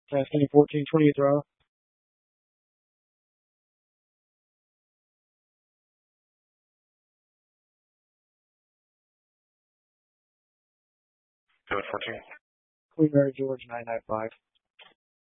Tasking 1420 throw. Code 14. Queen Mary George 995.